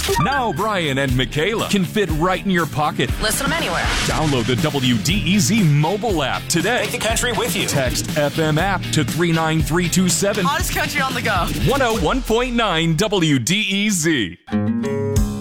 Now Brian and Michaela can fit right in your pocket. Listen them anywhere. Download the WDEZ mobile app today. Take the country with you. Text FM app to 39327. Hottest country on the go. 101.9 WDEZ.